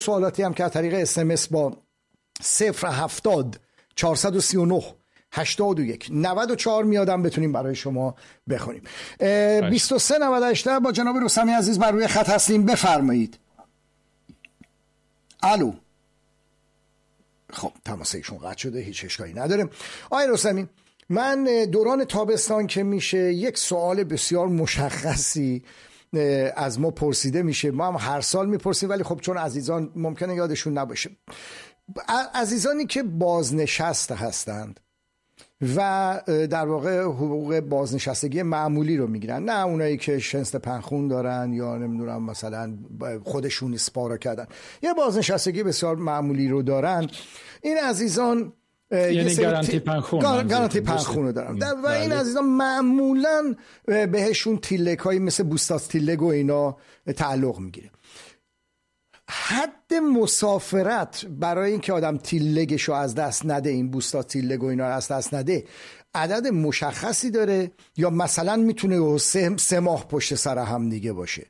سوالاتی هم که از طریق SMS با 070 439 81 94 میادم بتونیم برای شما بخونیم. 2398 با جناب رستمی عزیز بر روی خط هستیم، بفرمایید. الو. خب تماس ایشون قطع شده، هیچ اشکالی نداره. آقای رستمی، من دوران تابستان که میشه یک سوال بسیار مشخصی از ما پرسیده میشه، ما هم هر سال میپرسیم ولی خب چون عزیزان ممکنه یادشون نباشه، عزیزانی که بازنشسته هستند و در واقع حقوق بازنشستگی معمولی رو میگیرن، نه اونایی که شنست پنخون دارن یا نمیدونم مثلا خودشون اسپارا کردن، یه بازنشستگی بسیار معمولی رو دارن، این عزیزان یعنی گارانتی پنخون رو دارن و این عزیزان معمولا بهشون تیلک هایی مثل بوستات تیلک و اینا تعلق میگیره. حد مسافرت برای اینکه آدم تیلگشو از دست نده، این بوستات تیلگ و اینا از دست نده، عدد مشخصی داره یا مثلا میتونه 3 ماه پشت سر هم دیگه باشه؟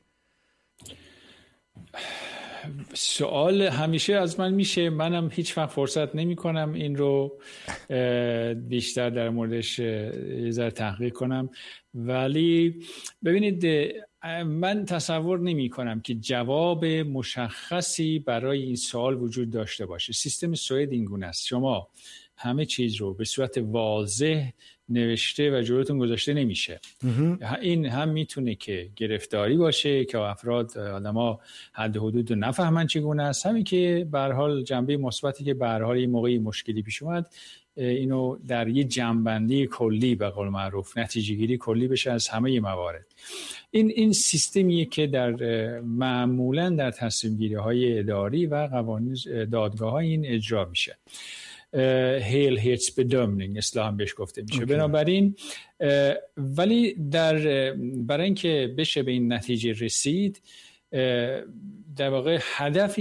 سوال همیشه از من میشه، منم هیچ وقت فرصت نمی کنم این رو بیشتر در موردش یه ذره تحقیق کنم، ولی ببینید من تصور نمی کنم که جواب مشخصی برای این سوال وجود داشته باشه. سیستم سوئد این گونه است، شما همه چیز رو به صورت واضح نوشته و جلوتون گذاشته نمیشه. این هم میتونه که گرفتاری باشه که افراد آدما حد حدود رو نفهمن چگونه است، همین که به هر حال جنبه مثبتی که به هر حال این موقعی مشکلی پیش اومد اینو در یه جنبندی کلی به قول معروف نتیجه گیری کلی بشه از همه موارد. این سیستمیه که در معمولا در تصمیم گیری های اداری و قوانین دادگاه ها این اجرا میشه. helhetsbedömning اصطلاحاً بهش گفته میشه. بنابراین ولی برای اینکه بشه به این نتیجه رسید، در واقع هدف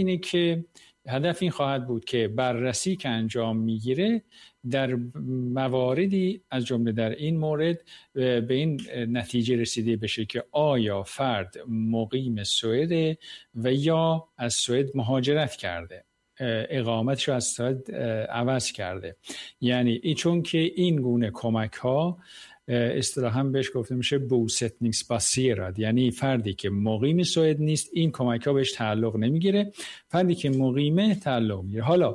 این خواهد بود که بررسی که انجام میگیره در مواردی از جمله در این مورد به این نتیجه رسیده بشه که آیا فرد مقیم سوئد و یا از سوئد مهاجرت کرده، اقامتش رو از سوئد عوض کرده. یعنی چون که این گونه کمک ها اصطلاحاً بهش گفته میشه bosättningsbaserad، یعنی فردی که مقیم سوئد نیست این کمک ها بهش تعلق نمیگیره، فردی که مقیمه تعلق میگیره. حالا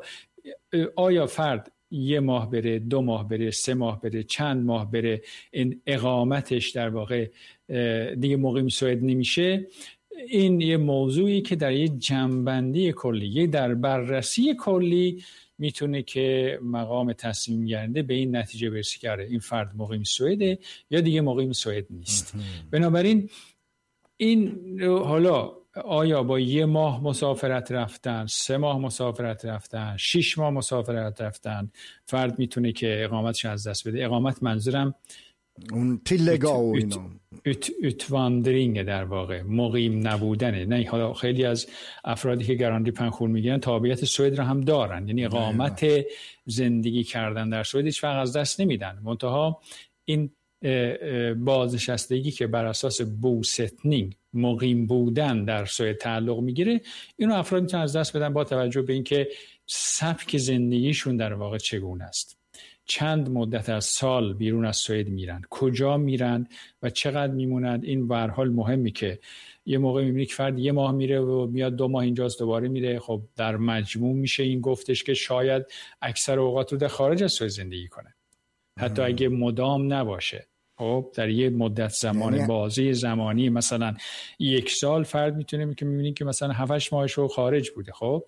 آیا فرد 1 ماه بره، 2 ماه بره، 3 ماه بره، چند ماه بره، این اقامتش در واقع دیگه مقیم سوئد نمیشه، این یه موضوعی که در یه جنبندی کلی، در بررسی کلی میتونه که مقام تصمیم گیرنده به این نتیجه برسه که این فرد مقیم سوئده یا دیگه مقیم سوئد نیست. بنابراین این حالا آیا با 1 ماه مسافرت رفتن، 3 ماه مسافرت رفتن، 6 ماه مسافرت رفتن، فرد میتونه که اقامتش از دست بده. اقامت منظورم اون تیلگا و اینا utvandring در واقع مقیم نبودنه. نه حالا خیلی از افرادی که گارانتی پنخون میگیرن تابعیت سوئد را هم دارن، یعنی اقامت زندگی کردن در سوئد هیچ وقت از دست نمیدن، منتها این بازنشستگی که بر اساس bosättning مقیم بودن در سوئد تعلق میگیره، اینو افراد میتونن از دست بدن با توجه به اینکه سبک زندگیشون در واقع چگونه است، چند مدت از سال بیرون از سوئد میرن، کجا میرن و چقدر میمونن. این به هر حال مهمه که یه موقع میبینی که فرد 1 ماه میره و میاد 2 ماه اینجاست دوباره میره، خب در مجموع میشه این گفتش که شاید اکثر اوقات رو در خارج از سوئد زندگی کنه، حتی اگه مدام نباشه. خب در یه مدت زمان بازی زمانی مثلا 1 سال فرد میتونه که میبینی که مثلا 7-8 ماهش رو خارج بوده، خب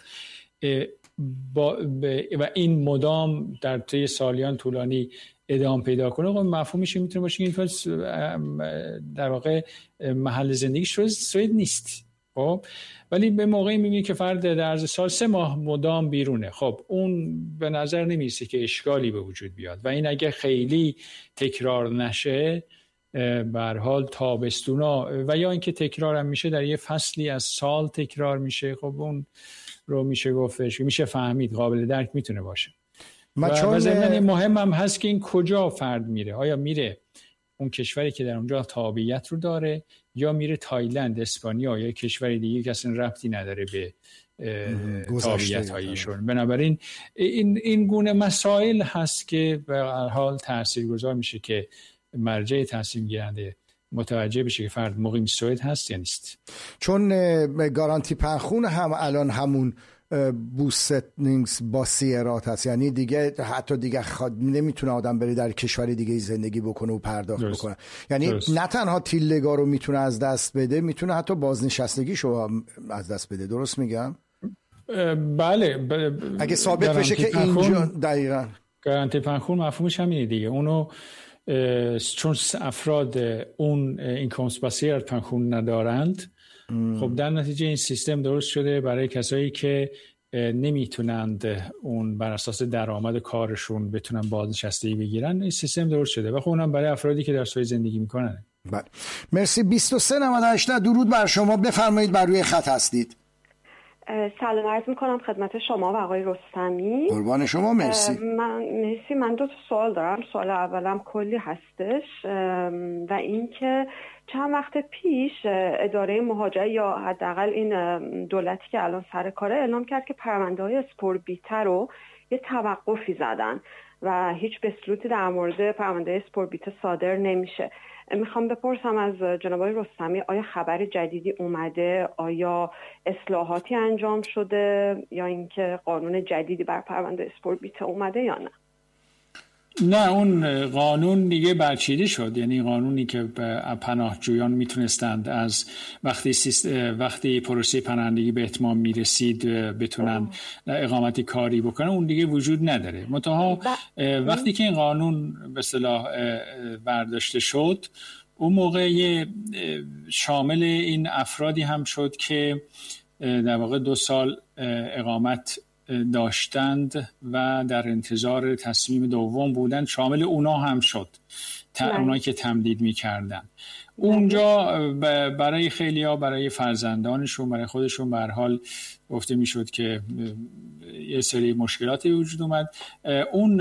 و این مدام در طی سالیان طولانی ادامه پیدا کنه، خب مفهومش میتونه باشه این در واقع محل زندگیش سوئد نیست. خب ولی به موقعی میبینی که فرد در عرض سال 3 ماه مدام بیرونه، خب اون به نظر نمیرسه که اشکالی به وجود بیاد و این اگه خیلی تکرار نشه، به هر حال تابستونا و یا اینکه تکرار هم میشه در یه فصلی از سال تکرار میشه، خب اون رو میشه گفتش، میشه فهمید، قابل درک میتونه باشه. و ضمن مهم هم هست که این کجا فرد میره، آیا میره اون کشوری که در اونجا تابعیت رو داره یا میره تایلند، اسپانیا یا کشوری دیگه که اصلا ربطی نداره به تابعیت هایشون. بنابراین این گونه مسائل هست که به هر حال تاثیرگذار میشه که مرجع تصمیم گیرنده متوجه بشه که فرد مقیم سوئد هست یا نیست. چون گارانتی پنخون هم الان همون بوستنینگز با سیرات هست، یعنی دیگه حتی دیگه نمیتونه آدم بره در کشور دیگه زندگی بکنه و پرداخت بکنه. یعنی نه تنها تیلگا رو میتونه از دست بده، میتونه حتی بازنشستگیشو از دست بده. درست میگم؟ بله. اگه ثابت بشه که اینجا دقیقاً گارانتی پنخون مفهومش همینه دیگه. اونو چون افراد اون اینکامس باسیرد پنخون ندارند، خب در نتیجه این سیستم درست شده برای کسایی که نمیتونند اون بر اساس درآمد کارشون بتونن بازنشستگی بگیرن. این سیستم درست شده و خب اونم برای افرادی که در سوئد زندگی میکنن. بله مرسی. 2398 درود بر شما، بفرمایید، بر روی خط هستید. سلام عرض میکنم خدمت شما و آقای رستمی. قربان شما. مرسی. من دو تا سوال دارم. سوال اولم کلی هستش و اینکه چند وقت پیش اداره مهاجرت یا حداقل این دولتی که الان سر کاره اعلام کرد که پرونده‌های اسپوربیته رو یه توقفی زدن و هیچ بسلوتی در مورد پرونده اسپوربیته صادر نمیشه. میخوام بپرسم از جناب آقای رستمی آیا خبر جدیدی اومده؟ آیا اصلاحاتی انجام شده یا اینکه قانون جدیدی بر پرونده اسپوربیته اومده یا نه؟ نه، اون قانون دیگه برچیده شد. یعنی قانونی که پناهجویان میتونستند از وقتی پروسه پناهندگی به اتمام میرسید بتونن اقامت کاری بکنن، اون دیگه وجود نداره. منتها وقتی که این قانون به اصطلاح برداشته شد، اون موقع شامل این افرادی هم شد که در واقع 2 سال اقامت داشتند و در انتظار تصمیم دوم بودند، شامل اونا هم شد، اونایی که تمدید می‌کردن. اونجا برای خیلی‌ها، برای فرزندانشون، برای خودشون به هر حال گفته میشد که یه سری مشکلاتی وجود اومد. اون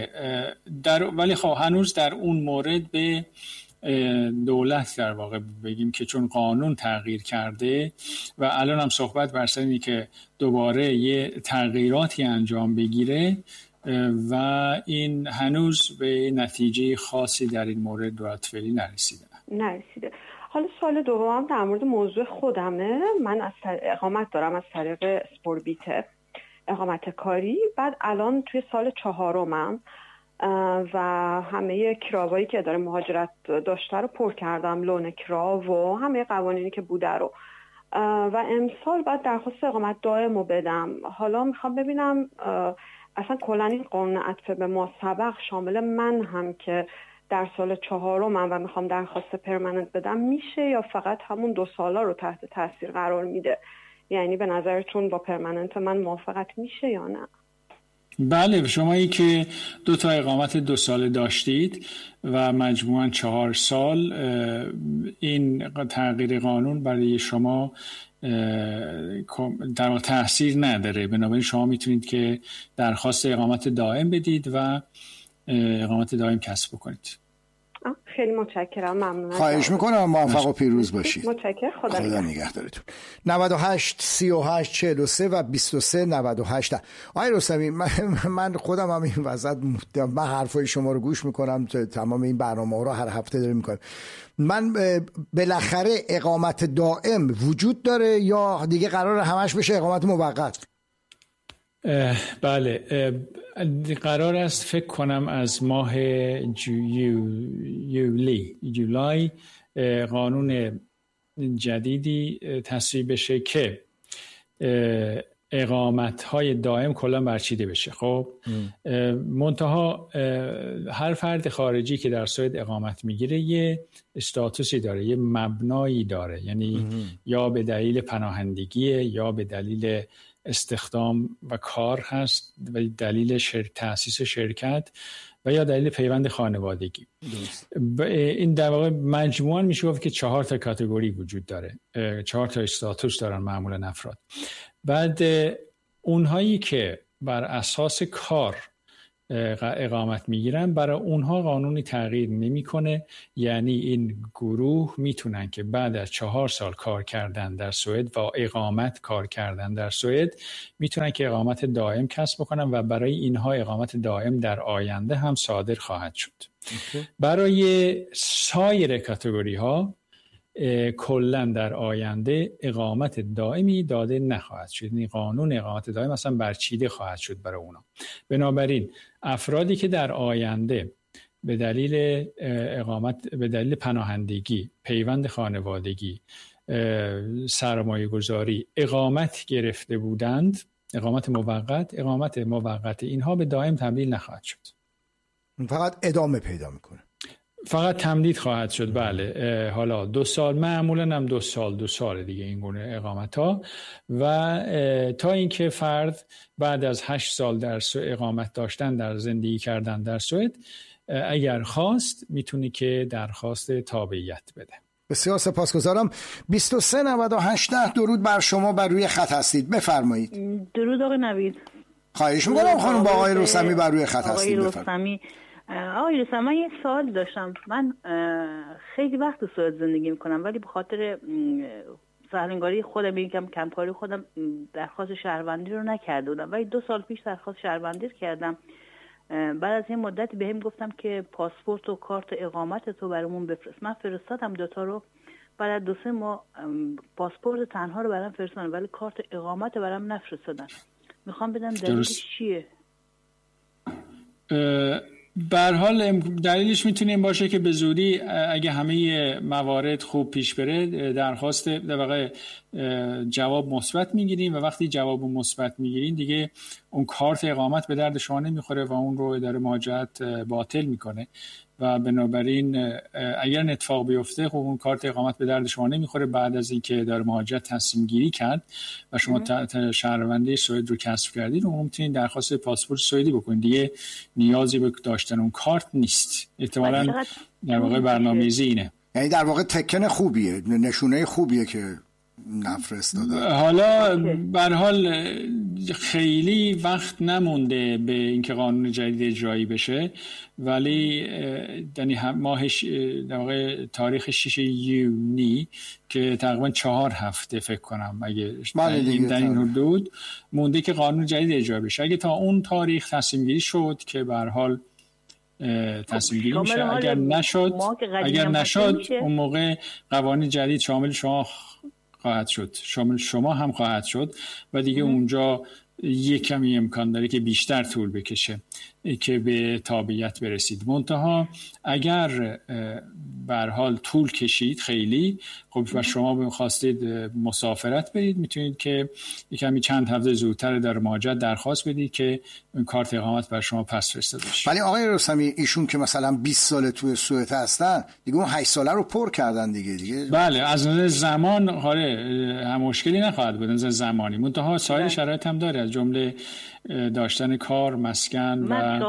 ولی خب هنوز در اون مورد به دولت در واقع بگیم که چون قانون تغییر کرده و الان هم صحبت بر سر اینه که دوباره یه تغییراتی انجام بگیره و این هنوز به نتیجه خاصی در این مورد دولت فعلی نرسیده. حالا سوال دوم در مورد موضوع خودمه. من از اقامت دارم از طریق اسپوربیته، اقامت کاری. بعد الان توی سال 4م و همه کراوایی که اداره مهاجرت داشته رو پر کردم، لون کراو و همه قوانینی که بوده رو، و امسال بعد درخواست اقامت دائم رو بدم. حالا میخوام ببینم اصلا کلا این قانون عطف به ما سبق شامل من هم که در سال 4م و میخوام درخواست پرمننت بدم میشه یا فقط همون 2 سالا رو تحت تاثیر قرار میده؟ یعنی به نظرتون با پرمننت من موافقت میشه یا نه؟ بله، شمایی که 2 تا اقامت 2 ساله داشتید و مجموعاً 4 سال، این تغییر قانون برای شما در واقع تأثیر نداره. بنابراین شما میتونید که درخواست اقامت دائم بدید و اقامت دائم کسب بکنید. خیلی متشکرم، ممنونم. خواهش میکنم، موفق و پیروز باشید. متشکرم، خدا نگهدارتون. 98 38 43 و 23 98. آقای رستمی، من خودم هم این وسط من حرفای شما رو گوش میکنم، تمام این برنامه‌ها رو هر هفته داریم میکنم. من بالاخره اقامت دائم وجود داره یا دیگه قرار همش بشه اقامت موقت؟ بله، قرار است فکر کنم از ماه جولای قانون جدیدی تصویب بشه که اقامت‌های دائم کلا برچیده بشه. خب منتها هر فرد خارجی که در سوئد اقامت میگیره یه استاتوسی داره، یه مبنایی داره، یعنی یا به دلیل پناهندگی یا به دلیل استخدام و کار هست و دلیل تأسیس شرکت و یا دلیل پیوند خانوادگی. این در واقع مجموعاً میشه گفت که 4 تا کاتگوری وجود داره، 4 تا استاتوس دارن معمولاً افراد. بعد اونهایی که بر اساس کار اقامت میگیرن، برای اونها قانونی تغییر نمیکنه. یعنی این گروه میتونن که بعد از 4 سال کار کردن در سوئد و اقامت کار کردن در سوئد میتونن که اقامت دائم کسب بکنن و برای اینها اقامت دائم در آینده هم صادر خواهد شد. برای سایر کاتگوری ها کلن در آینده اقامت دائمی داده نخواهد شد. یعنی قانون اقامت دائم اصلا برچیده خواهد شد برای اونا. بنابراین افرادی که در آینده به دلیل اقامت، به دلیل پناهندگی، پیوند خانوادگی، سرمایه گذاری اقامت گرفته بودند، اقامت موقت اینها به دائم تبدیل نخواهد شد، فقط ادامه پیدا میکنه، فقط تمدید خواهد شد. بله، حالا 2 سال، معمولا هم 2 سال دیگه این گونه اقامت ها، و تا اینکه فرد بعد از 8 سال در اقامت داشتن، در زندگی کردن در سوئد، اگر خواست میتونه که درخواست تابعیت بده. بسیار سپاسگزارم. 2398 درود بر شما، بر روی خط هستید، بفرمایید. درود آقای نوید. خواهش میکنم خانم، با آقای رستمی بر روی خط هستید، بفرمایید. آقای رستمی، من یه سوال داشتم. من خیلی وقت تو سوئد زندگی میکنم، ولی به خاطر سهلنگاری خودم، یکم کمکاری خودم، درخواست شهروندی رو نکرده بودم، ولی 2 سال پیش درخواست شهروندی کردم. بعد از این مدتی بهم گفتم که پاسپورت و کارت اقامت تو برامون بفرست. من فرستادم 2 تا رو. بعد از 2-3 ماه پاسپورت تنها رو برام فرستادن، ولی کارت اقامت برام نفرستادن. میخوام بدم دلیلش چیه؟ به هر حال دلیلش میتونه این باشه که به زودی اگه همه موارد خوب پیش بره، درخواست در واقع جواب مثبت میگیریم، و وقتی جواب مثبت میگیرین دیگه اون کارت اقامت به درد شما نمیخوره و اون رو اداره مهاجرت باطل میکنه، و بنابراین اگر اتفاق بیفته خب اون کارت اقامت به درد شما نمیخوره. بعد از اینکه اداره مهاجرت تصمیم گیری کرد و شما شهروندی سوئد رو کسب کردید، اون میتونید درخواست پاسپورت سوئدی بکنید. دیگه نیازی به داشتن اون کارت نیست. احتمالاً در واقع برنامه‌ریزی اینه. یعنی در واقع تکن خوبیه، نشونه خوبیه که نفرستاده. حالا به هر حال خیلی وقت نمونده به اینکه قانون جدید اجرایی بشه، ولی یعنی ماهش در واقع تاریخ 6 یونی که تقریبا 4 هفته فکر کنم اگه در این حدود مونده که قانون جدید اجرایی بشه. اگه تا اون تاریخ تصمیم گیری شد که به هر حال تصمیم گیری میشه، اگر نشد اون موقع قوانین جدید شامل شما خواهد شد، شامل شما هم خواهد شد، و دیگه اونجا یک کمی امکان داره که بیشتر طول بکشه که به تابعیت برسید. منتها اگر به هر حال طول کشید خیلی خب و شما خواستید مسافرت برید، میتونید که یکمی چند هفته زودتر در مهاجرت درخواست بدید که این کارت اقامت بر شما پس فرستاده بشه. ولی آقای رستمی ایشون که مثلا 20 سال توی سوئد هستن دیگه اون 8 ساله رو پر کردن دیگه. بله، از نظر زمان هم مشکلی نخواهد بود، از زمانی. منتها سایر شرایط هم داره، از جمله داشتن کار، مسکن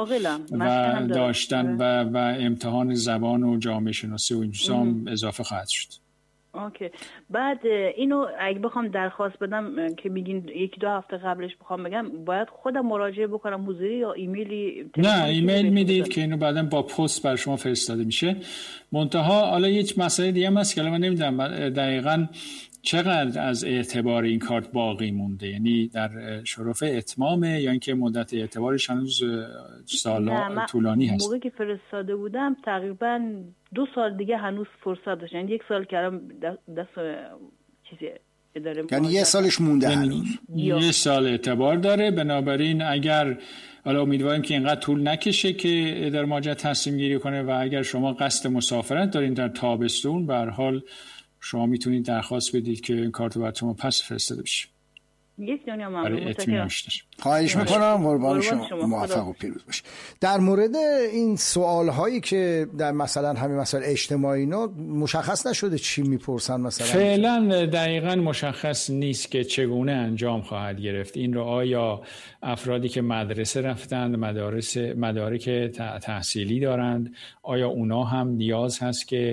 و داشتن و امتحان زبان و جامعه شناسی و این چیزا هم اضافه خواهد شد. اوکی. بعد اینو اگه بخوام درخواست بدم که میگین 1-2 هفته قبلش بخوام بگم، باید خودم مراجعه بکنم حضوری یا ایمیلی؟ نه، ایمیل میدید که اینو بعداً با پست بر شما فرستاده میشه. منتها حالا یک مسئله دیگه هم هست که من نمیدونم دقیقاً چقدر از اعتبار این کارت باقی مونده، یعنی در شرف اتمامه یا اینکه مدت اعتبارش هنوز سالا طولانی هست؟ موقعی که فرستاده بودم تقریبا 2 سال دیگه هنوز فرصت داشت، یعنی 1 سال کردم دست چیزی اداره، یعنی 1 سالش مونده هنوز. 1 سال اعتبار داره. بنابراین اگر حالا امیدواریم که اینقدر طول نکشه که اداره مهاجرت تصمیم گیری کنه، و اگر شما قصد مسافرت دارین در تابستون، به هر حال شما میتونید درخواست بدید که این کارت برای شما پس فرستاده بشه. یک دنیا ممنون. خواهش میکنم، قربان شما، موفق و پیروز باشید. در مورد این سوال هایی که در مثلا همین مسائل اجتماعی اینا مشخص نشده چی میپرسن مثلا؟ فعلا دقیقاً مشخص نیست که چگونه انجام خواهد گرفت این رو. آیا افرادی که مدرسه رفتند، مدارک تحصیلی دارند، آیا اونا هم نیاز هست که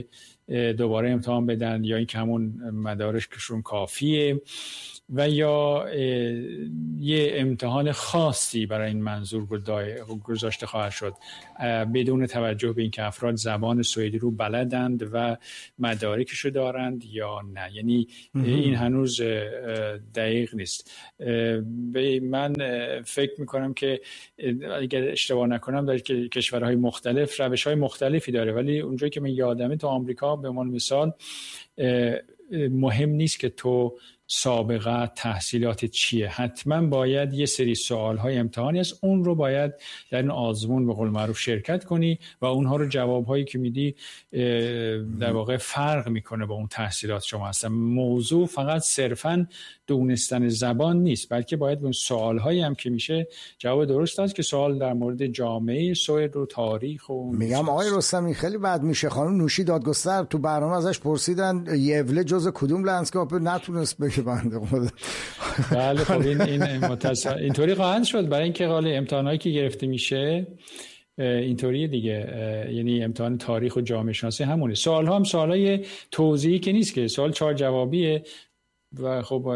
دوباره امتحان بدن یا این که همون مدارکشون کافیه و یا یه امتحان خاصی برای این منظور گذاشته خواهد شد بدون توجه به اینکه افراد زبان سوئدی رو بلدند و مدارکشو دارند یا نه. یعنی این هنوز دقیق نیست. من فکر میکنم که اگر اشتباه نکنم در کشورهای مختلف روش‌های مختلفی داره، ولی اونجایی که من یادمه تو آمریکا به عنوان مثال مهم نیست که تو سابقه تحصیلات چیه، حتما باید یه سری سوال‌های امتحانی است، اون رو باید در این آزمون به قول معروف شرکت کنی و اونها رو جواب‌هایی که میدی در واقع فرق میکنه با اون تحصیلات شما هستن. موضوع فقط صرفاً دونستن زبان نیست، بلکه باید اون سوال‌هایی هم که میشه جواب درست داد که سوال در مورد جامعه سوئد و تاریخ و میگم آقای رستمی خیلی بد میشه. خانم نوشی دادگستر تو برنامه ازش پرسیدن یوله جزء کدوم لندسکاپ، نتونست بگه بنده خدا. بله خب اینطوری خواهد شد برای اینکه قال امتحانایی که گرفته میشه اینطوریه دیگه. یعنی امتحان تاریخ و جامعه شناسی همونه. سوال‌ها هم سوالای توضیحی که نیست که سوال 4 جوابیه و خب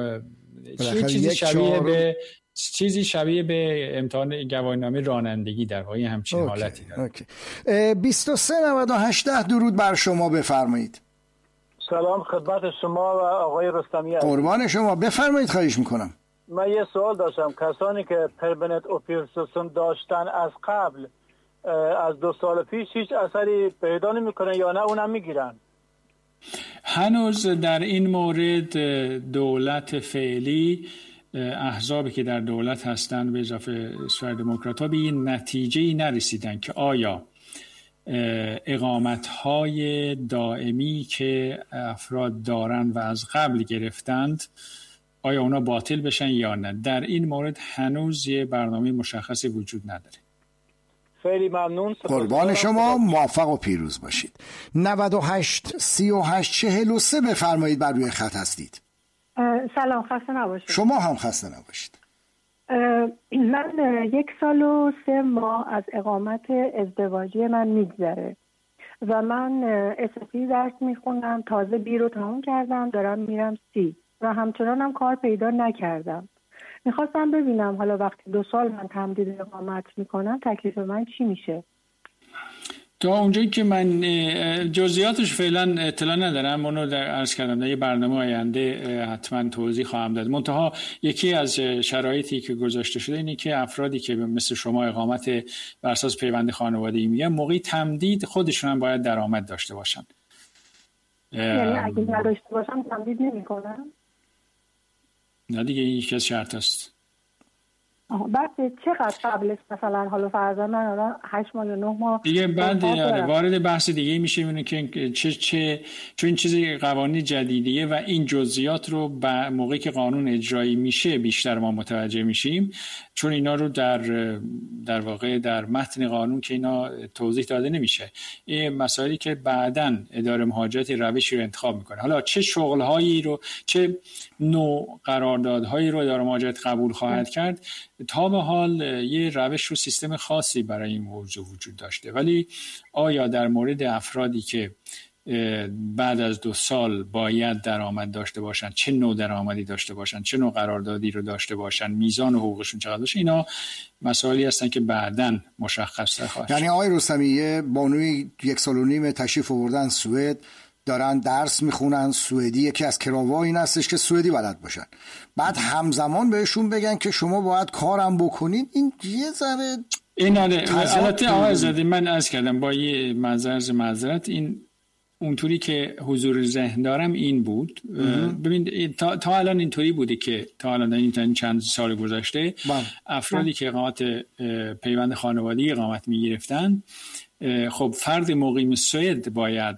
چیزی شبیه به امتحان گواهینامه رانندگی در واقع همچین حالتی داره. 2398 درود بر شما، بفرمایید. سلام خدمت شما و آقای رستمی. قربان شما، بفرمایید. خواهش میکنم. من یه سوال داشتم. کسانی که پرمننت اوپرسیون داشتن از قبل از 2 سال پیش هیچ اثری پیدا نمیکنن یا نه اونم میگیرن؟ هنوز در این مورد دولت فعلی، احزابی که در دولت هستند به اضافه سوئدموکرات‌ها به این نتیجه‌ای نرسیدن که آیا اقامت‌های دائمی که افراد دارن و از قبل گرفتند آیا اونا باطل بشن یا نه. در این مورد هنوز یه برنامه مشخصی وجود نداره. خیلی ممنون. قربان شما، موفق و پیروز باشید. 98 38 43 بفرمایید، بر روی خط هستید. سلام، خسته نباشید. شما هم خسته نباشید. من 1 سال و 3 ماه از اقامت ازدواجی من میگذره و من اساسی درس میخونم، تازه بی رو تمام کردم، دارم میرم سی و همچنان هم کار پیدا نکردم. میخواستم ببینم حالا وقتی 2 سال من تمدید اقامت میکنم تکلیف من چی میشه؟ تا اونجایی که من جزئیاتش فعلا اطلاع ندارم، اونو در عرض کردم در یه برنامه آینده حتما توضیح خواهم داد. منتها یکی از شرایطی که گذاشته شده اینه که افرادی که مثل شما اقامت بر اساس پیوند خانوادگی میگن، موقع تمدید خودشون هم باید درآمد داشته باشن. یعنی اگه نداشته باشم تمدید نمی‌کنم؟ نه دیگه، این یکی از شرط است. بعد چقدر قبلش مثلا حالا فرضاً من الان 8 ماه یا 9 ماه دیگه بعد وارد بحث دیگه میشه، اینه که چون این چیزی قوانین جدیدیه و این جزئیات رو موقعی که قانون اجرایی میشه بیشتر ما متوجه میشیم، چون اینا رو در واقع در متن قانون که اینا توضیح داده نمیشه. این مسائلی که بعداً اداره مهاجرت روشی رو انتخاب میکنه. حالا چه شغل‌هایی رو، چه نوع قراردادهایی رو اداره مهاجرت قبول خواهد کرد، تا به حال یه روش و سیستم خاصی برای این موضوع وجود داشته. ولی آیا در مورد افرادی که بعد از 2 سال باید درآمد داشته باشن، چه نوع درآمدی داشته باشن، چه نوع قراردادی رو داشته باشن، میزان حقوقشون چقدر باشه، اینا مسائلی هستن که بعداً مشخص‌تر خواهد شد. یعنی آقای رستمی، یه بانوی 1 سال و نیم تشریف آوردن سوئد، دارن درس میخونن سوئدی، یکی از کراوا این هستش که سوئدی بلد باشن، بعد همزمان بهشون بگن که شما باید کارم بکنین، این یه ذره این البته آقای زاده من عرض کردم با یه معذرت، این اونطوری که حضور ذهن دارم این بود. ببین تا الان اینطوری بوده که تا الان این چند سال گذشته افرادی که اقامت پیوند خانوادگی اقامت میگرفتن، خب فرد مقیم سوئد باید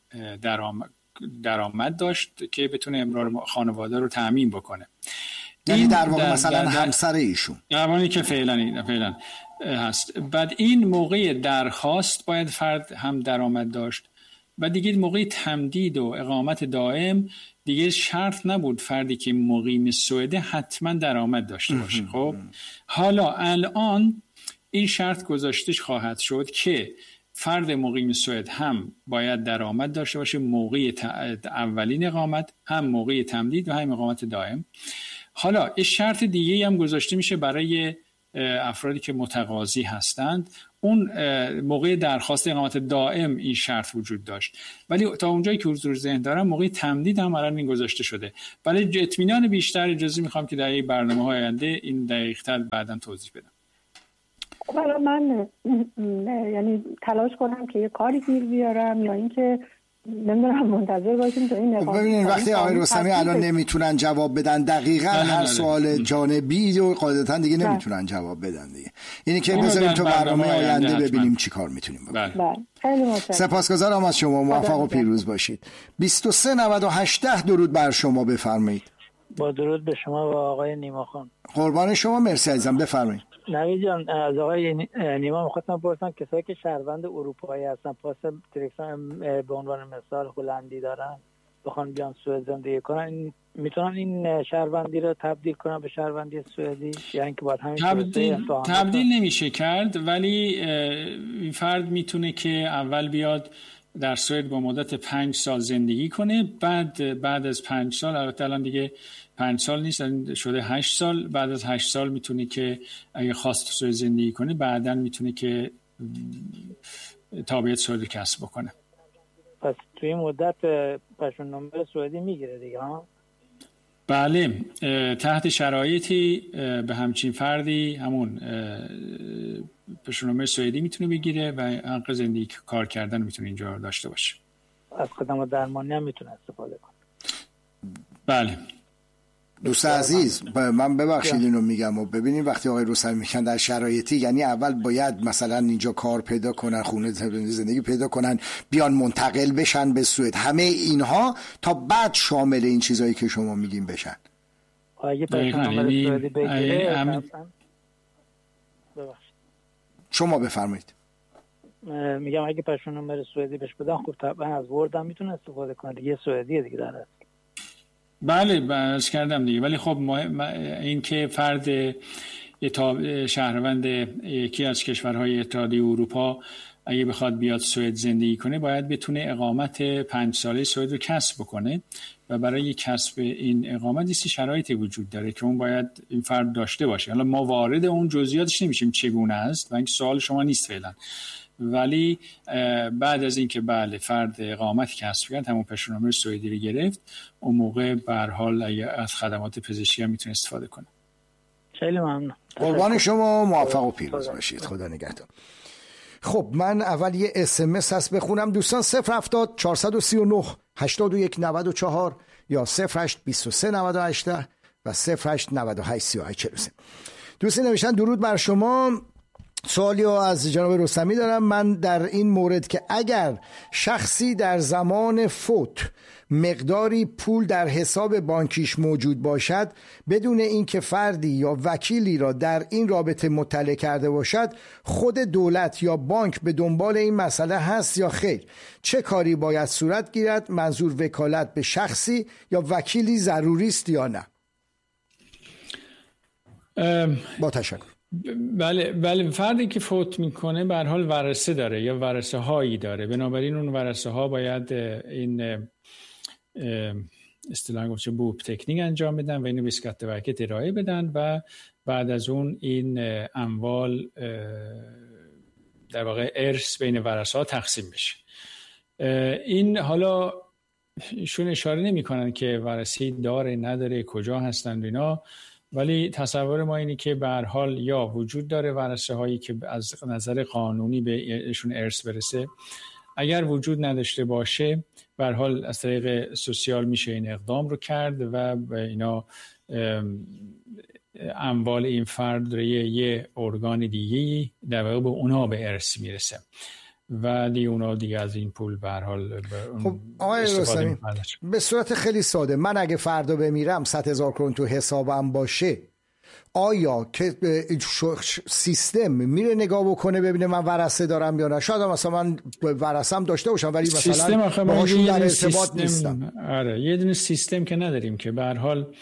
درآمد داشت که بتونه امرار خانواده رو تأمین بکنه. یعنی در واقع مثلا همسر ایشون، قوانینی که فعلا هست. بعد این موقع درخواست باید فرد هم درآمد داشت و دیگه موقع تمدید و اقامت دائم دیگه شرط نبود فردی که مقیم سوئده حتما درآمد داشته باشه. خب حالا الان این شرط گذاشته خواهد شد که فرد مقیم سوئد هم باید درآمد داشته باشه موقع اولین اقامت، هم موقع تمدید و هم اقامت دائم. حالا یه شرط دیگه هم گذاشته میشه برای افرادی که متقاضی هستند. اون موقع درخواست اقامت دائم این شرط وجود داشت، ولی تا اونجایی که حضور ذهن دارم موقع تمدید هم الان این گذاشته شده. ولی اطمینان بیشتر اجازه میخوام که در این برنامه‌های آینده این دقیق‌تر بعداً توضیح بدم. حالا من یعنی تلاش کنم که یه کاری گیر بیارم یا اینکه نمیدونم منتظر باشیم تا این نقاط. ببینید وقتی آقای رستمی الان نمیتونن جواب بدن دقیقاً هر سوال جانبی و قاعدتاً دیگه نمیتونن جواب بدن دیگه. اینی که بذاریم تو برنامه آینده ببینیم چی کار میتونیم بکنیم. بله. خیلی متشکرم. سپاسگزارم از شما. موفق و پیروز باشید. 2398 درود بر شما، بفرمایید. با درود به شما و آقای نیما خان. قربان شما، مرسی عزیزم، بفرمایید. نوید جان، از آقای نیما می‌خواستم بپرسم کسایی که شهروند اروپایی هستن پاس تریکسان به عنوان مثال هلندی دارن بخوان بیان سوئد زندگی کنن، میتونن این شهروندی رو تبدیل کنن به شهروندی سوئدی یا اینکه باید همین تبدیل نمیشه کرد؟ ولی این فرد میتونه که اول بیاد در سوئد با مدت 5 سال زندگی کنه، بعد از 5 سال، البته الان دیگه 5 سال نیست، شده 8 سال، بعد از 8 سال میتونه که اگه خواست سوئد زندگی کنه بعداً میتونه که تابعیت سوئد کسب بکنه. پس توی این مدت پشون نمبر سوئدی میگیره دیگه ها؟ بله، تحت شرایطی به همچین فردی همون پشون نمبر سوئدی میتونه بگیره و حق زندگی کار کردن میتونه اینجا داشته باشه. از خدمات درمانی هم میتونه استفاده کنه. بله. دوست عزیز، من ببخشید اینو میگم و ببینید وقتی آقای رستمی میگن در شرایطی، یعنی اول باید مثلا اینجا کار پیدا کنن، خونه زندگی پیدا کنن، بیان منتقل بشن به سوئد، همه اینها تا بعد شامل این چیزایی که شما میگین بشن. اگه پشنامه سوئدی بگیره شما بفرمایید. میگم اگه پشنامه سوئدی بهش بدن خب طبعا از ورد هم میتونه استفاده کنه دیگه، سوئدیه دیگه در هست. بله بس کردم دیگه، ولی خب این که فرد شهروند یکی از کشورهای اتحادیه اروپا اگه بخواد بیاد سوئد زندگی کنه باید بتونه اقامت 5 ساله سوئد رو کسب بکنه و برای کسب این اقامت ایسی شرایطی وجود داره که اون باید این فرد داشته باشه. حالا ما وارد اون جزئیاتش نمیشیم چگونه است و این سوال شما نیست فعلا، ولی بعد از اینکه بله فرد اقامت کسب کرد، همون پشتونامه سوئدی رو گرفت، اون موقع به هر حال از خدمات پزشکی هم میتونه استفاده کنه. خیلی ممنون. قربان شما، موفق و پیروز باشید. خدا نگهدار. خب من اول یه SMS هست بخونم دوستان. 070 439 81 94 یا 08 23 98 و 08 98 38 43. دوستی نوشتن درود بر شما، سوالی از جناب رستمی دارم. من در این مورد که اگر شخصی در زمان فوت مقداری پول در حساب بانکیش موجود باشد بدون اینکه فردی یا وکیلی را در این رابطه مطلع کرده باشد، خود دولت یا بانک به دنبال این مسئله هست یا خیر؟ چه کاری باید صورت گیرد؟ منظور وکالت به شخصی یا وکیلی ضروری است یا نه؟ با تشکر. بله فردی که فوت میکنه به هر حال ورثه داره یا ورثه هایی داره، بنابراین اون ورثه ها باید این اصطلاحاً گفته بوب تکنیک انجام بدن و اینو به اسکاتتورکت ارائه بدن و بعد از اون این اموال در واقع ارث بین ورثه ها تقسیم بشه. این حالا ایشون اشاره نمی‌کنن که ورثه‌ای داره نداره کجا هستند اینا، ولی تصور ما اینه که به هر حال یا وجود داره ورثه هایی که از نظر قانونی بهشون ارث برسه، اگر وجود نداشته باشه به هر حال از طریق سوسیال میشه این اقدام رو کرد و اینا اموال این فرد رو یه ارگان دیگه‌ای در واقع به اونا به ارث میرسه و دیگه اونا دیگه از این پول به هر حال خب آقای رستمی به صورت خیلی ساده، من اگه فردا بمیرم 100,000 کرون تو حسابم باشه، آیا که سیستم میره نگاه بکنه ببینه من ورثه دارم یا نه؟ شاید مثلا من ورثه‌ام داشته باشم ولی مثلا باهاشون در ارتباط نیستم. آره یه دونه سیستم که نداریم که به هر حال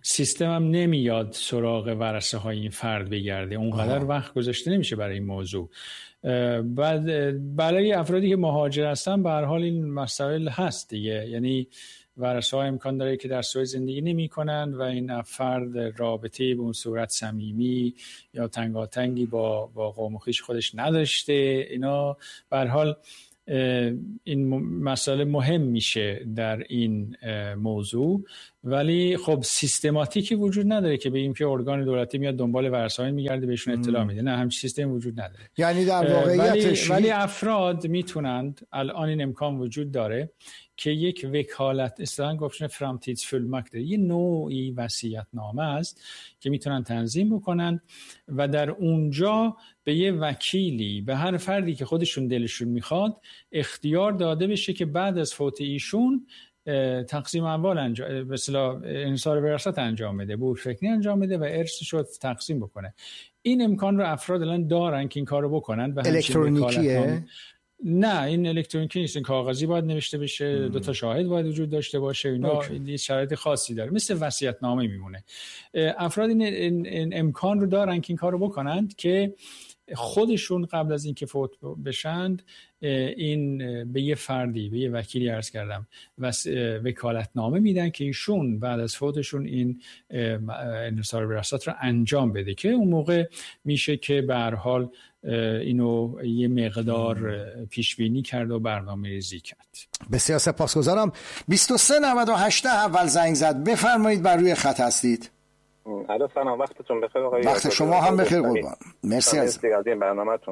سیستم هم نمیاد سراغ ورثه های این فرد بگرده، اونقدر وقت گذاشته نمیشه برای این موضوع. بعد برای افرادی که مهاجر هستن به هر حال این مسائل هست دیگه، یعنی ورثه ها امکان داره که در سوئد زندگی نمی کنن و این فرد رابطه به اون صورت صمیمی یا تنگاتنگی با قوم و خویش خودش نداشته. اینا به هر حال این مسئله مهم میشه در این موضوع، ولی خب سیستماتیکی وجود نداره که بگیم که ارگان دولتی میاد دنبال ورثه‌ها میگرده بهشون اطلاع میده. نه، همچین سیستم وجود نداره. یعنی در واقعیتش ولی افراد میتونند، الان این امکان وجود داره که یک وکالت اصطلاحاً گفتن فرامتیدسفولماکت، یه نوعی وصیت‌نامه است که میتونن تنظیم بکنن و در اونجا به یه وکیلی، به هر فردی که خودشون دلشون میخواد اختیار داده بشه که بعد از فوت ایشون تقسیم اموال انجام، به اصطلاح انحصار وراثت انجام بده، بورفکنی انجام بده و ارثش رو تقسیم بکنه. این امکان رو افراد الان دارن که این کارو بکنن. و الکترونیکیه؟ نه، این الکترونیکی نیست، این کاغذی باید نوشته بشه، 2 تا شاهد باید وجود داشته باشه، اینا یه شرایط خاصی داره، مثل وصیت‌نامه میمونه. افراد این امکان رو دارن که این کارو بکنند که خودشون قبل از اینکه فوت بشند این به یه فردی، به یه وکیلی عرض کردم، وکالتنامه میدن که ایشون بعد از فوتشون این انحصار وراثت رو انجام بده، که اون موقع میشه که به هر حال اینو یه مقدار پیش بینی کرد و برنامه‌ریزی کرد. بسیار سپاسگزارم. 2398 اول زنگ زد، بفرمایید، بر روی خط هستید. الو، سلام، وقتتون بخیر آقای. وقت شما هم بخیر قربان. مرسی از این برنامه‌تون.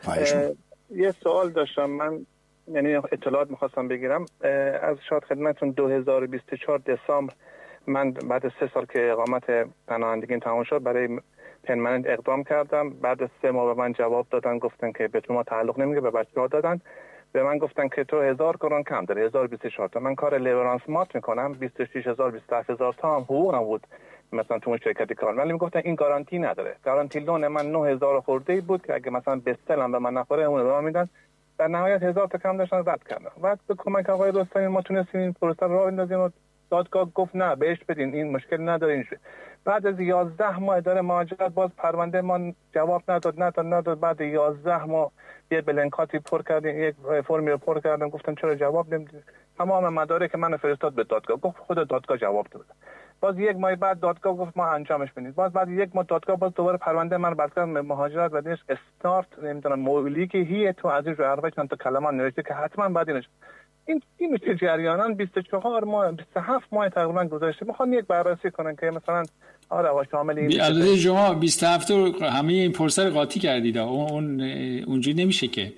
یه سوال داشتم من، یعنی اطلاعات می‌خواستم بگیرم از شاد خدمتتون. 2024 دسامبر من بعد از 3 سال که اقامت پناهندگی تمام شد برای پرمننت اقدام کردم. بعد از 3 ماه به من جواب دادن، گفتن که به شما تعلق نمیگیره، به بچه‌ها دادن. به من گفتن که تو 1000 کرون کم داری، 1024 تا. من کار لیورانس مات میکنم، 26000 27000 تا هم حقوقم بود مثلا تو شرکت کار، ولی میگفتن این گارانتی نداره. گارانتی لون من 9000 خورده بود که اگه مثلا بستلم به من نخوره اون رو میدن. در نهایت 1000 تا کم داشتن، رد کردم. بعد به کمک آقای رستمی ما تونستیم این پروسه رو راه بندازیم و دادگاه گفت نه بهش بدین، این مشکل نداره. این بعد از 11 ماه اداره مهاجرت باز پرونده ما جواب نداد. بعد 11 ماه یه بلنکاتی پر کردیم، یک فرمی رو پر کردم، گفتم چرا جواب نمیدید؟ تمام مدارک من فرستاد به دادگاه، گفت خود دادگاه جواب داد. باز 1 ماه بعد دادگاه گفت ما انجامش بدید. باز بعد 1 ماه دادگاه باز دوباره پرونده من بس کردم به مهاجرت و دیش استارت نمیدونم مولی که هی تو از این رو عربی چند تا کلمه نوشته که حتما بعد این میشه جریانان 24 ماه 27 ماه تقریبا گذشته. میخوام یک بررسی کنن که مثلا آره شامل این البته شما 27 رو همه این پروسه رو قاطی کردید، اونجوری نمیشه که.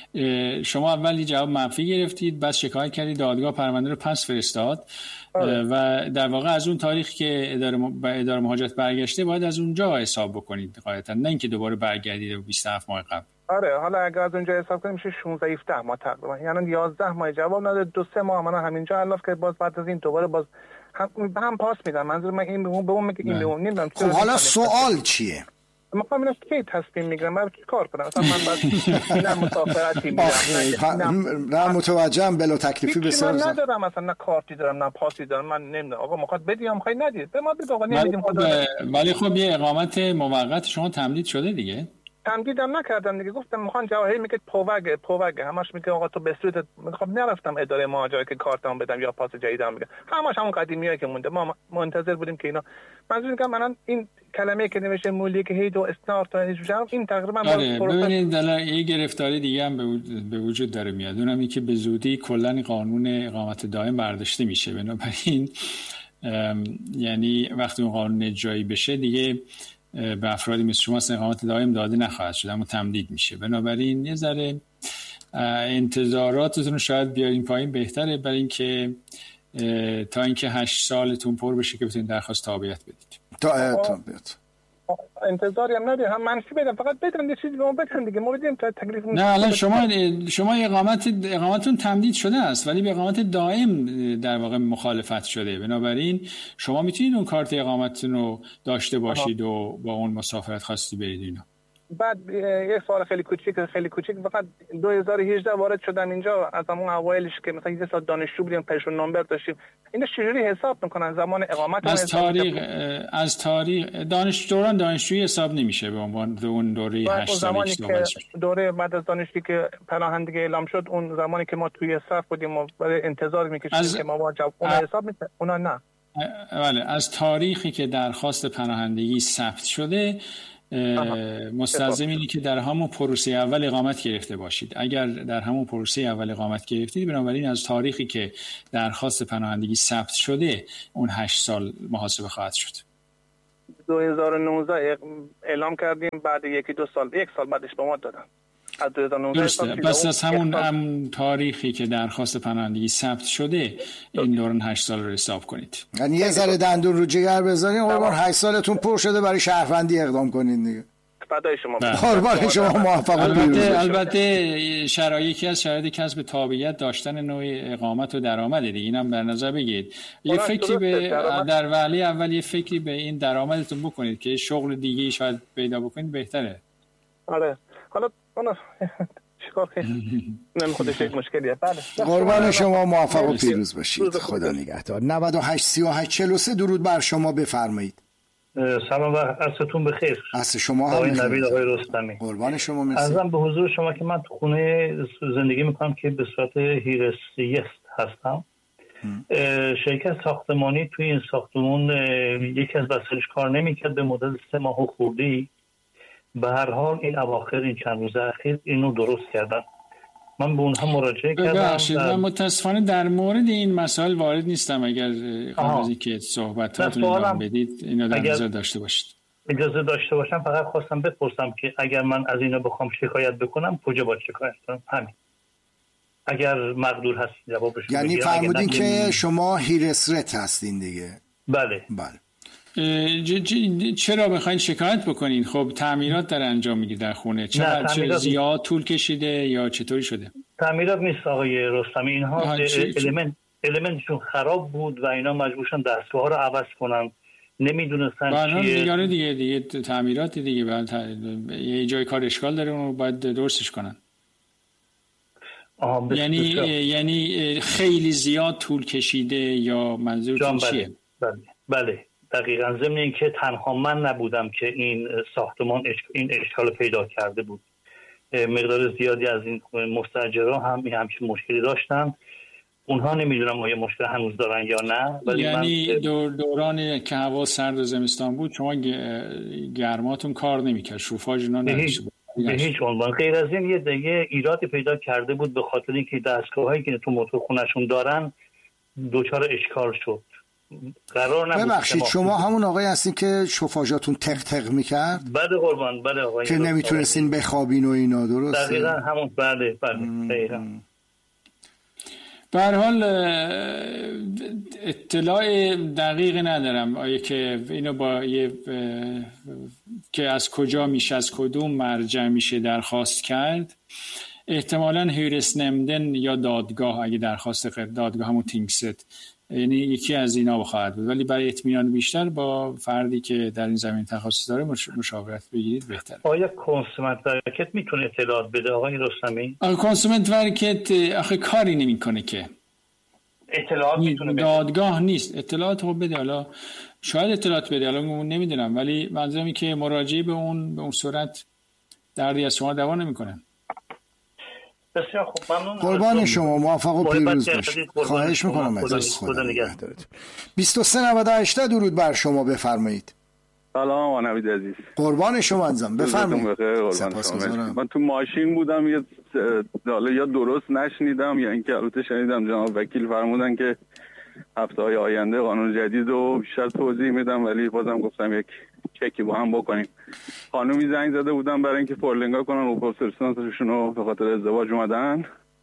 شما اولی جواب منفی گرفتید، بعد شکایت کردید، دادگاه پرونده رو پس فرستاد و در واقع از اون تاریخی که اداره مهاجرت برگشته باید از اونجا حساب بکنید قاعدتا، نه اینکه دوباره برگردید 27 ماه قبل. آره، حالا اگر از اونجا حساب کنیم میشه 16 17 ماه تقریبا، یعنی 11 ماه جواب نداد. 2-3 ماه من همینجا الاف که باز بعد از این دوباره باز هم پاس میدم. منظور من این به اون میگه این به اون نمیدونم. خب حالا سوال چیه؟ میخوام اینو کی تصمیم میگیرم؟ من چیکار کنم؟ مثلا من بعد نه مسافرتی میرم، نه متوجهم، بلا تکلیفی بسیار من ندارم، مثلا نه کارتی دارم نه پاسی دارم. من نمیدونم آقا میخواد بدیم میخواد ندید، به ما بگو آقا نمیدیم. ولی خب یه اقامت موقت شما تمدید شده دیگه. تمدیدم نکردم دیگه، گفتم میخوان جواهری میگه پووگ همش میگه آقا تو به صورت. خب نرفتم اداره مهاجرت که کارتام بدم یا پاس جدیدم میگه، همش همون قدیمیایی که مونده. ما منتظر بودیم که اینا. منظور میگم من این کلمه که نوشته مولی که هی دو استارت تا این تقریبا ببینید یه گرفتاری دیگه هم به وجود داره میاد، اونم این که به زودی کلا قانون اقامت دائم برداشته میشه. بنابراین یعنی وقتی اون قانون اجرایی بشه دیگه به افرادی مثل شما اقامت دائم داده نخواهد شد، اما تمدید میشه. بنابراین یه ذره انتظاراتتون رو شاید بیارین پایین بهتره، برای اینکه تا اینکه 8 سالتون پر بشه که بتونید درخواست تابعیت بدید. تابعیت انتظاری هم نداره، هم منفی بدم، فقط بدن یه چیزی به ما بدن دیگه، ما بدیم تا تکلیف. نه الان شما اقامتتون تمدید شده است ولی به اقامت دائم در واقع مخالفت شده. بنابراین شما میتونید اون کارت اقامتتون رو داشته باشید و با اون مسافرت خواستی برید اینا. بعد یک سوال خیلی کوچیک فقط 2018 وارد شدم اینجا. از همون اوایلش که مثلا یه سال دانشجو بودیم، پنشن نامبر داشتیم، اینا چجوری حساب میکنن زمان اقامت؟ از تاریخ دوران دانشجویی حساب نمیشه به عنوان اون دوره 8 ساله که دوره بعد از دانشجویی که پناهندگی اعلام شد، اون زمانی که ما توی صف بودیم و برای انتظار میکشیدیم که ما جواب اون حساب میشه، اونا نه. بله، از تاریخی که درخواست پناهندگی ثبت شده مستلزم اینه که در همون پروسه اول اقامت گرفته باشید. اگر در همون پروسه اول اقامت گرفتید، بنابراین از تاریخی که درخواست پناهندگی ثبت شده اون 8 سال محاسبه خواهد شد. 2019 اعلام کردیم، بعد یک سال بعدش به ما دادن. از 2019 پس از همون تاریخی که درخواست پناهندگی ثبت شده این دوران 8 سال رو حساب کنید. یعنی یه ذره دندون رو جگر بذارین، قربان 8 سالتون پر شده برای شهروندی اقدام کنین دیگه. فدای شما. قربان شما، موفق و پیروز باشید. البته یکی از شرایط کسب تابعیت داشتن نوع اقامت و درآمد دیگه، اینم در نظر بگیرید. یه فکری به در وهله اول یه فکری به این درآمدتون بکنید که شغل دیگه شاید پیدا بکنید بهتره. آره. حالا چیکار کنیم؟ خودش یک مشکلیه. بله. قربان شما، موفق و پیروز باشید. خدا نگهدار. 98 38 43 درود بر شما، بفرمایید. سلام و عصرتون بخیر. عصر شما هم آقای بخیر. نوید، آقای رستمی. قربان شما، مرسی. عرضم به حضور شما که من تو خونه زندگی میکنم که به صورت هیرسیست هستم. شرکت ساختمانی توی این ساختمون یکی از وسایلش کار نمیکرد به مدت 3 ماه خوردی. به هر حال این اواخر، این چند روز اخیر اینو درست کردن. من به اونها مراجعه کردم. من متاسفانه در مورد این مسائل وارد نیستم. اگر قبل که صحبتاتون ادامه بدید اینو در نظر داشته باشید. اجازه داشته باشم، فقط خواستم بپرسم که اگر من از اینا بخوام شکایت بکنم کجا باید شکایت کنم؟ همین. اگر مقدور هستید جوابش بدید. یعنی فرمودین که شما هیرسرت هستین دیگه؟ بله. چرا بخواید شکایت بکنین؟ خب تعمیرات در انجام میگیره در خونه. چرا زیاد طول کشیده یا چطوری شده؟ تعمیرات نیست آقای رستمی، اینها المنتشون خراب بود و اینا مجبورشن دستگاه ها رو عوض کنن، نمیدونستن چیه. دیگه تعمیرات دیگه یه جای کار اشکال داره، اون رو باید درستش کنن. یعنی خیلی زیاد طول کشیده یا منظورتون چیه؟ بله دقیقاً. ضمن این که تنها من نبودم که این ساختمان این اشکال پیدا کرده بود. مقدار زیادی از این مستاجرها هم همچین مشکلی داشتن. اونها نمیدونم آیا مشکل هنوز دارن یا نه. یعنی دوران که هوا سرد و زمستان بود شما گرماتون کار نمیکرد، شوفاژ اینا نداشت؟ به هیچ عنوان. غیر از این یه دیگه ایرادی پیدا کرده بود به خاطر اینکه دستگاهایی که تو موتور خونه‌شون دارن دچار اشکال شد. قرار نبود. ببخشید شما همون آقای هستین که شوفاژاتون تق تق میکرد؟ بله قربان، بله آقای. که نمیتونستین بخوابین و اینا، درسته؟ دقیقاً همون. بله دقیقاً. به هر حال اطلاع دقیق ندارم آیا که اینو با که از کجا میشه، از کدوم مرجع میشه درخواست کرد. احتمالاً هیرسنمدن یا دادگاه، اگه درخواست دادگاه همون تینگست، یعنی یکی از اینا بخواهد بود. ولی برای اطمینان بیشتر با فردی که در این زمین تخصص داره مشاورت بگیرید بهتره. آیا کنسومنت ورکت میتونه اطلاعات بده آقای رستمی؟ کنسومنت ورکت آخه کاری نمیکنه که. اطلاعات میتونه بده. دادگاه نیست. اطلاعات رو بده، حالا شاید اطلاعات بده، حالا نمیدونم، ولی منظورم که مراجعه به اون صورت دردی از شما دوا نمیکنه. بسیار خوب، ممنون. قربان شما، موفق و پیروز باشید. خواهش میکنم ازت. خدا نگهدارت. 2398 درود بر شما، بفرمایید. سلام آقا نوید عزیز. قربان شما عزیزم، بفرمایید. سپاسگزارم. من تو ماشین بودم، یا درست نشنیدم یا اینکه البته شنیدم جناب وکیل فرمودن که هفته‌های آینده قانون جدید رو بیشتر توضیح میدم، ولی بازم گفتم یک چکی با هم بکنیم. خانومی زنگ زده بودن برای اینکه فورلنگا کنن و پاپسرسانسشون رو به خاطر ازدواج اومدن.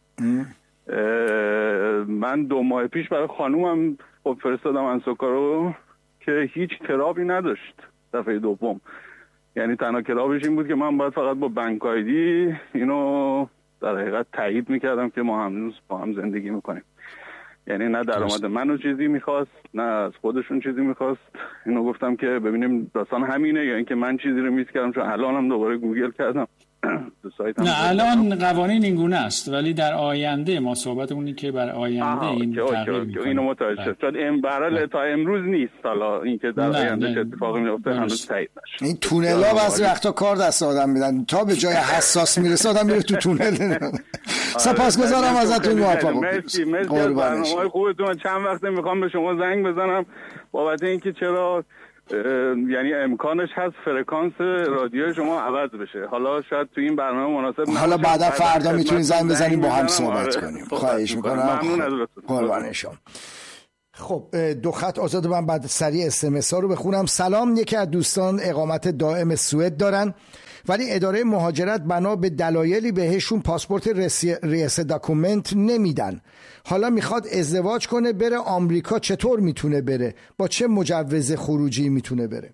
من 2 ماه پیش برای خانومم فرستادم انسوکا رو که هیچ کرابی نداشت. دفعه دوم یعنی تنها کرابش این بود که من باید فقط با بانک آیدی اینو در حقیقت تایید میکردم که ما هنوز با هم زندگی میکنیم. یعنی نه درآمد منو چیزی میخواست نه از خودشون چیزی میخواست. اینو گفتم که ببینیم داستان همینه یا اینکه من چیزی رو میس کردم، چون الانم دوباره گوگل کردم نه الان قوانین این گونه است، ولی در آینده ما صحبت اونی که بر آینده این تغییر میکنه. اینو متوجه شد. چون این برای تا امروز نیست، حالا اینکه در آینده چه اتفاقی میفته هنوز تایید نشده. این تونلا بعضی وقتا کار دست آدم میدن، تا به جای حساس میرسه آدم میره تو تونل. سپاسگزارم ازتون، موفق مرسی از برنامه‌های خوبتون. چند وقته میخوام به شما زنگ بزنم بابت اینکه چرا یعنی امکانش هست فرکانس رادیو شما عوض بشه. حالا شاید تو این برنامه مناسب نباشه، حالا بعدا فردا میتونید زنگ بزنیم با هم صحبت کنیم. خواهش میکنم. ممنون ازتون. قربان شما. خب دو خط آزاد، من بعد سریع SMS ها رو بخونم. سلام، یکی از دوستان اقامت دائم سوئد دارن ولی اداره مهاجرت بنا به دلایلی بهشون پاسپورت ریس داکومنت نمیدن. حالا میخواد ازدواج کنه بره آمریکا، چطور میتونه بره؟ با چه مجوز خروجی میتونه بره؟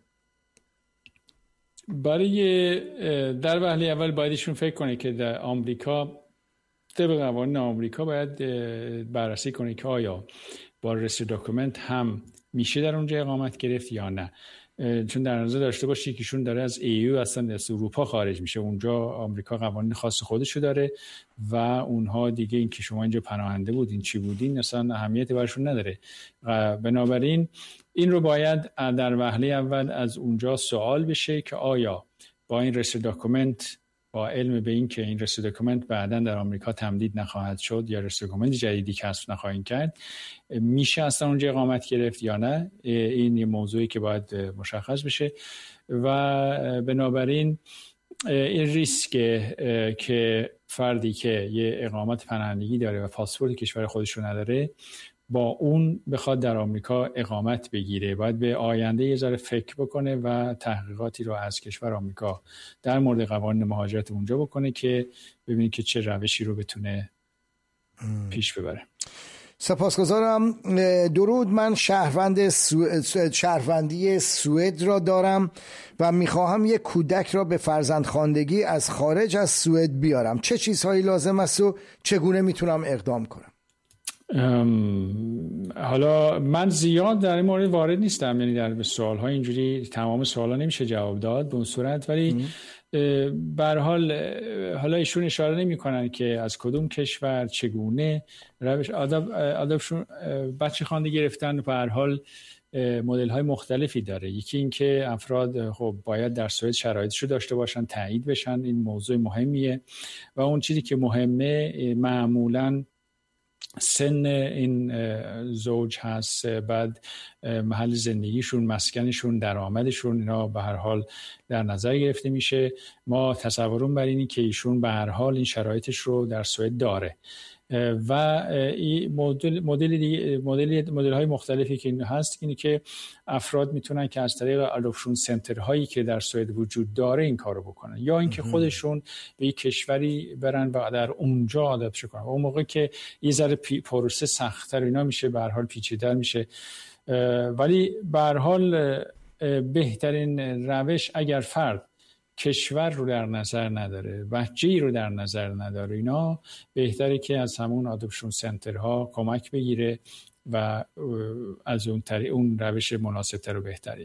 برای در وهله اول بایدشون فکر کنه که در آمریکا طبق قوانین آمریکا باید بررسی کنه که آیا با ریس داکومنت هم میشه در اونجا اقامت گرفت یا نه. چون در نظر داشته باشی که ایشون داره از EU اصلا از اروپا خارج میشه، اونجا آمریکا قوانین خاص خودشو داره و اونها دیگه این که شما اینجا پناهنده بودین چی بودین اصلا اهمیتی برشون نداره. بنابراین این رو باید در وهله اول از اونجا سوال بشه که آیا با این ریس داکومنت، با علم به این که این ریس داکومنت بعداً در آمریکا تمدید نخواهد شد یا ریس داکومنت جدیدی کسب نخواهید کرد، میشه اصلا اونجا اقامت گرفت یا نه. این یه موضوعی که باید مشخص بشه و بنابراین این ریسک که فردی که یه اقامت پناهندگی داره و پاسپورت کشور خودش رو نداره با اون بخواد در آمریکا اقامت بگیره، باید به آینده یه ذره فکر بکنه و تحقیقاتی رو از کشور آمریکا در مورد قوانین مهاجرت اونجا بکنه که ببینید که چه روشی رو بتونه پیش ببره. سپاسگزارم. درود، من شهروندی سوئد را دارم و میخواهم یک کودک را به فرزندخواندگی از خارج از سوئد بیارم. چه چیزهایی لازم است و چگونه میتونم اقدام کنم؟ حالا من زیاد در این مورد وارد نیستم، یعنی در سوال‌ها اینجوری تمام سوال‌ها نمیشه جواب داد به اون صورت، ولی به هر حال حالا ایشون اشاره نمی‌کنن که از کدوم کشور چگونه روش آدابشون بچه خوانده گرفتن. به هر حال مدل‌های مختلفی داره. یکی این که افراد خب باید در سوئد شرایطشو داشته باشن، تایید بشن، این موضوع مهمیه. و اون چیزی که مهمه معمولاً سن این زوج هست، بعد محل زندگیشون، مسکنشون، درآمدشون، اینا به هر حال در نظر گرفته میشه. ما تصورم بر اینی که ایشون به هر حال این شرایطش رو در سوئد داره و این مدل های مختلفی که این هست اینه که افراد میتونن که از طریق آدوپشن سنتر هایی که در سوئد وجود داره این کارو بکنن، یا اینکه خودشون به یک کشوری برن و در اونجا آداپت کنن. اون موقع که یه ذره پروسه سخت‌تر اینا میشه، به هر حال پیچیده‌تر میشه، ولی به هر حال بهترین روش اگر فرد کشور رو در نظر نداره، بچه‌ای رو در نظر نداره، اینا بهتره که از همون آدوپشن سنترها کمک بگیره و از اون روش مناسب‌تر و بهتری.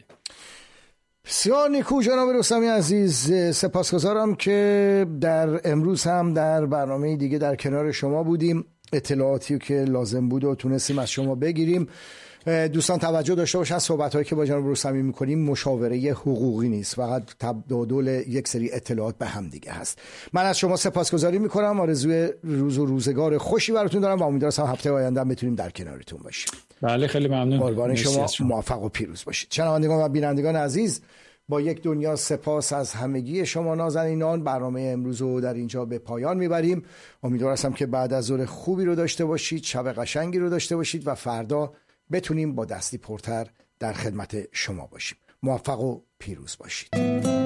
بسیار نیکو جناب رستمی عزیز، سپاسگزارم که در امروز هم در برنامه دیگه در کنار شما بودیم، اطلاعاتی که لازم بود و تونستیم از شما بگیریم. دوستان توجه داشته باشن صحبت‌هایی که با جناب رستمی می‌کنیم مشاوره حقوقی نیست، فقط تبادل یک سری اطلاعات به هم دیگه هست. من از شما سپاسگزاری می‌کنم، آرزوی روز و روزگار خوشی براتون دارم و امیدوارم هفته آینده هم بتونیم در کنارتون باشیم. بله خیلی ممنون. قربان شما، موفق و پیروز باشید. شنوندگان و بینندگان عزیز، با یک دنیا سپاس از همگی شما نازنینان، برنامه امروز رو در اینجا به پایان میبریم. امیدوارم که بعد از ظهر خوبی رو داشته باشید، شب قشنگی رو داشته باشید و فردا بتونیم با دستی پرتر در خدمت شما باشیم. موفق و پیروز باشید.